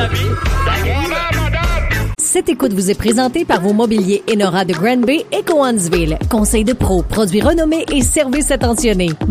la vie. Cette écoute vous est présentée par vos mobiliers Enora de Granby et Cowansville. Conseil de pro, produits renommés et services attentionnés.